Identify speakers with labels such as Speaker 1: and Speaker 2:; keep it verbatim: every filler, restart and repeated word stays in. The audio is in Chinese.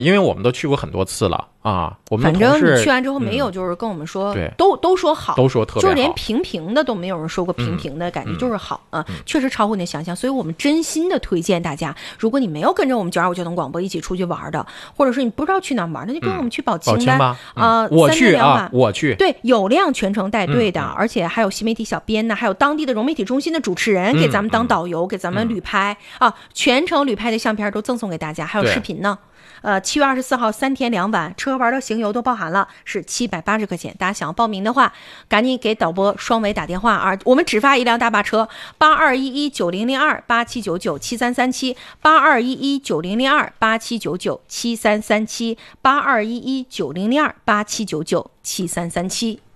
Speaker 1: 因为我们都去过很多次了啊，我们
Speaker 2: 反正
Speaker 1: 的同事
Speaker 2: 你去完之后没有就是跟我们说，
Speaker 1: 对
Speaker 2: 都都说好，
Speaker 1: 都说特别好，
Speaker 2: 就是连平平的都没有人说过平平的感觉，就是好啊，确实超乎你的想象。所以我们真心的推荐大家，如果你没有跟着我们九二五交通广播一起出去玩的，或者是你不知道去哪玩，那就跟我们去宝
Speaker 1: 宝清吧
Speaker 2: 啊，
Speaker 1: 我去
Speaker 2: 啊，
Speaker 1: 我去，
Speaker 2: 对，有辆全程带队的，而且还有新媒体小编呢，还有当地的融媒体中心的主持人给咱们当导游，给咱们旅拍啊，全程旅拍的相片都赠送给大家，还有视频呢。呃，七月二十四号三天两晚，吃喝玩乐行游都包含了，是七百八十块钱。大家想要报名的话，赶紧给导播双伟打电话啊！我们只发一辆大巴车，八二一一九零零二八七九九七三三七，八二一一九零零二八七九九七三三七，八二一一九零零二八七九九七三三七。